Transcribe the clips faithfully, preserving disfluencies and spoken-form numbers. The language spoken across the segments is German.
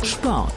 Sport.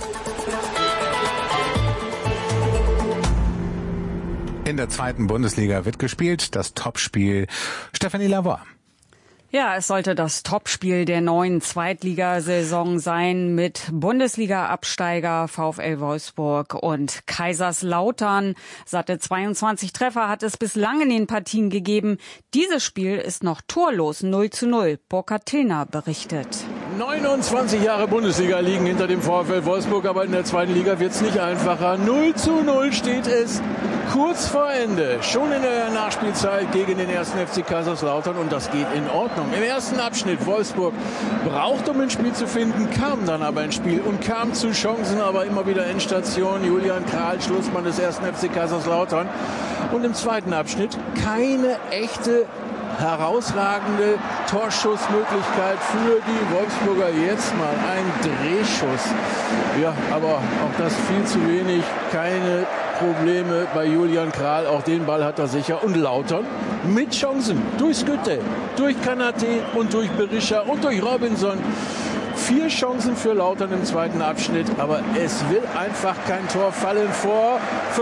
In der zweiten Bundesliga wird gespielt, das Topspiel. Stefanie Lavoie. Ja, es sollte das Topspiel der neuen Zweitligasaison sein mit Bundesliga-Absteiger VfL Wolfsburg und Kaiserslautern. Satte zweiundzwanzig Treffer hat es bislang in den Partien gegeben. Dieses Spiel ist noch torlos, null zu null. Burkhard Tillner berichtet. neunundzwanzig Jahre Bundesliga liegen hinter dem VfL Wolfsburg, aber in der zweiten Liga wird es nicht einfacher. null zu null steht es kurz vor Ende, schon in der Nachspielzeit gegen den ersten F C Kaiserslautern, und das geht in Ordnung. Im ersten Abschnitt Wolfsburg braucht, um ins Spiel zu finden, kam dann aber ins Spiel und kam zu Chancen, aber immer wieder Endstation. Julian Kral, Schlussmann des ersten F C Kaiserslautern. Und im zweiten Abschnitt keine echte herausragende Torschussmöglichkeit für die Wolfsburger. Jetzt mal ein Drehschuss. Ja, aber auch das viel zu wenig. Keine Probleme bei Julian Kral. Auch den Ball hat er sicher. Und Lautern mit Chancen. Durch Skytte, durch Kanate und durch Berisha und durch Robinson. Vier Chancen für Lautern im zweiten Abschnitt, aber es will einfach kein Tor fallen vor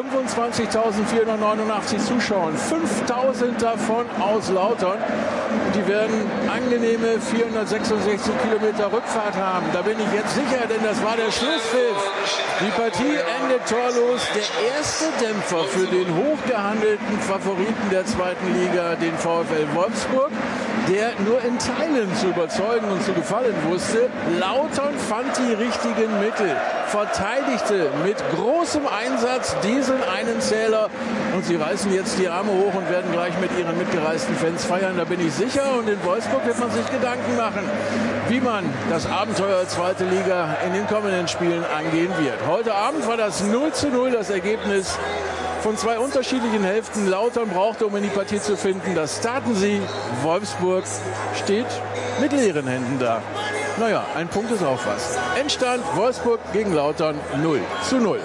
fünfundzwanzigtausendvierhundertneunundachtzig Zuschauern. fünftausend davon aus Lautern. Und die werden angenehme vierhundertsechsundsechzig Kilometer Rückfahrt haben. Da bin ich jetzt sicher, denn das war der Schlusspfiff. Die Partie endet torlos. Der erste Dämpfer für den hochgehandelten Favoriten der zweiten Liga, den VfL Wolfsburg, der nur in Teilen zu überzeugen und zu gefallen wusste. Lautern fand die richtigen Mittel, verteidigte mit großem Einsatz diesen einen Zähler, und sie reißen jetzt die Arme hoch und werden gleich mit ihren mitgereisten Fans feiern, da bin ich sicher. Und in Wolfsburg wird man sich Gedanken machen, wie man das Abenteuer zweite Liga in den kommenden Spielen angehen wird. Heute Abend war das null zu null das Ergebnis von zwei unterschiedlichen Hälften. Lautern brauchte, um in die Partie zu finden. Das taten sie. Wolfsburg steht mit leeren Händen da. Naja, ein Punkt ist auch was. Endstand Wolfsburg gegen Lautern null zu null.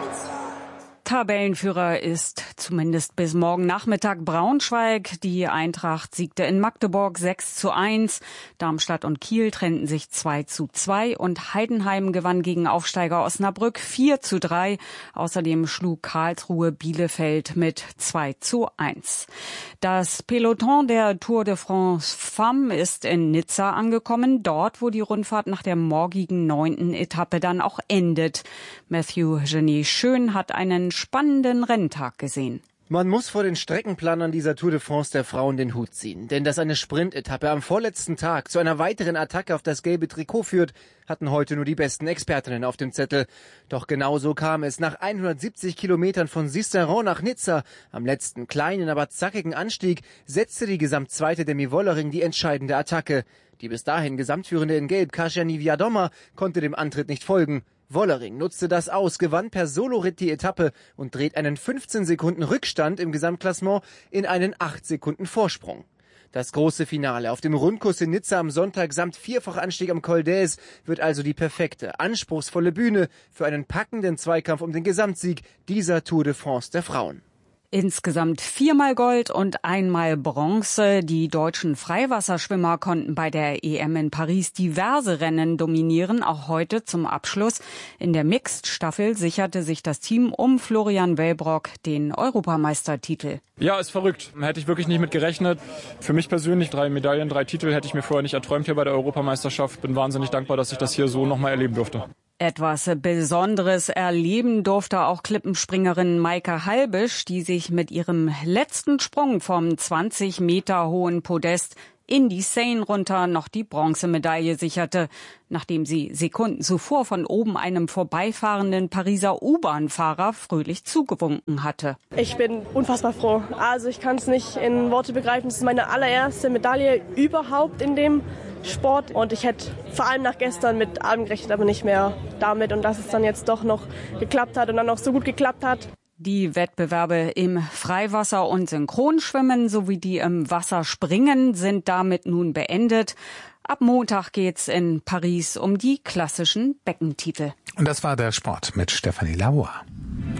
Tabellenführer ist zumindest bis morgen Nachmittag Braunschweig. Die Eintracht siegte in Magdeburg sechs zu eins. Darmstadt und Kiel trennten sich zwei zu zwei und Heidenheim gewann gegen Aufsteiger Osnabrück vier zu drei. Außerdem schlug Karlsruhe Bielefeld mit zwei zu eins. Das Peloton der Tour de France Femmes ist in Nizza angekommen, dort, wo die Rundfahrt nach der morgigen neunten Etappe dann auch endet. Matthew Genet Schön hat einen spannenden Renntag gesehen. Man muss vor den Streckenplanern dieser Tour de France der Frauen den Hut ziehen. Denn dass eine Sprintetappe am vorletzten Tag zu einer weiteren Attacke auf das gelbe Trikot führt, hatten heute nur die besten Expertinnen auf dem Zettel. Doch genauso kam es nach hundertsiebzig Kilometern von Sisteron nach Nizza. Am letzten kleinen, aber zackigen Anstieg setzte die Gesamtzweite Demi Wollering die entscheidende Attacke. Die bis dahin Gesamtführende in Gelb, Kasia Niewiadoma, konnte dem Antritt nicht folgen. Wollering nutzte das aus, gewann per Soloritt die Etappe und dreht einen fünfzehn Sekunden Rückstand im Gesamtklassement in einen acht Sekunden Vorsprung. Das große Finale auf dem Rundkurs in Nizza am Sonntag samt Vierfachanstieg am Col d'Aise wird also die perfekte, anspruchsvolle Bühne für einen packenden Zweikampf um den Gesamtsieg dieser Tour de France der Frauen. Insgesamt viermal Gold und einmal Bronze. Die deutschen Freiwasserschwimmer konnten bei der E M in Paris diverse Rennen dominieren, auch heute zum Abschluss. In der Mixed-Staffel sicherte sich das Team um Florian Wellbrock den Europameistertitel. Ja, ist verrückt. Hätte ich wirklich nicht mit gerechnet. Für mich persönlich drei Medaillen, drei Titel hätte ich mir vorher nicht erträumt hier bei der Europameisterschaft. Bin wahnsinnig dankbar, dass ich das hier so nochmal erleben durfte. Etwas Besonderes erleben durfte auch Klippenspringerin Maike Halbisch, die sich mit ihrem letzten Sprung vom zwanzig Meter hohen Podest in die Seine runter noch die Bronzemedaille sicherte, nachdem sie Sekunden zuvor von oben einem vorbeifahrenden Pariser U-Bahn-Fahrer fröhlich zugewunken hatte. Ich bin unfassbar froh. Also ich kann es nicht in Worte begreifen. Es ist meine allererste Medaille überhaupt in dem Sport und ich hätte vor allem nach gestern mit allem gerechnet, aber nicht mehr damit, und dass es dann jetzt doch noch geklappt hat und dann auch so gut geklappt hat. Die Wettbewerbe im Freiwasser- und Synchronschwimmen sowie die im Wasserspringen sind damit nun beendet. Ab Montag geht's in Paris um die klassischen Beckentitel. Und das war der Sport mit Stefanie Lavoie.